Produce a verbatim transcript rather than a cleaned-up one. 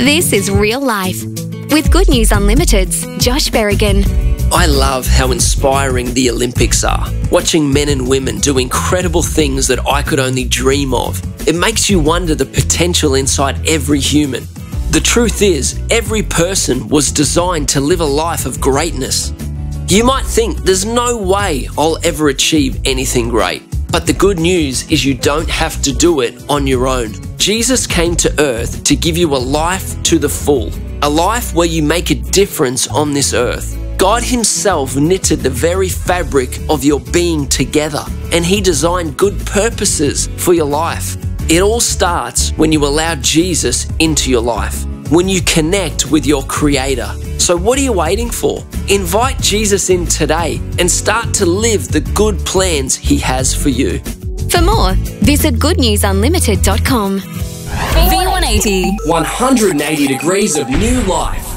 This is Real Life with Good News Unlimited's Josh Berrigan. I love how inspiring the Olympics are. Watching men and women do incredible things that I could only dream of. It makes you wonder the potential inside every human. The truth is, every person was designed to live a life of greatness. You might think there's no way I'll ever achieve anything great. But the good news is you don't have to do it on your own. Jesus came to earth to give you a life to the full, a life where you make a difference on this earth. God himself knitted the very fabric of your being together, and he designed good purposes for your life. It all starts when you allow Jesus into your life, when you connect with your Creator. So what are you waiting for? Invite Jesus in today and start to live the good plans he has for you. For more, visit good news unlimited dot com. V one eighty. one hundred eighty degrees of new life.